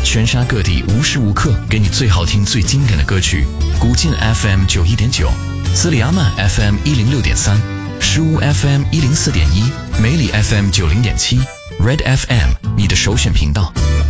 全沙各地无时无刻给你最好听、最经典的歌曲。古晋 FM 91.9，斯里阿曼 FM 106.3，石屋 FM 104.1，梅里 FM 90.7，Red FM 你的首选频道。